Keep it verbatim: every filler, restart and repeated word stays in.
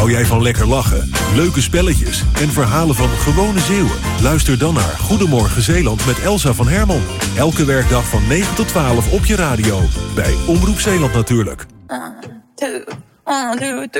Hou jij van lekker lachen, leuke spelletjes en verhalen van gewone Zeeuwen? Luister dan naar Goedemorgen Zeeland met Elsa van Hermon. Elke werkdag van negen tot twaalf op je radio. Bij Omroep Zeeland natuurlijk. One, two, one, two, three.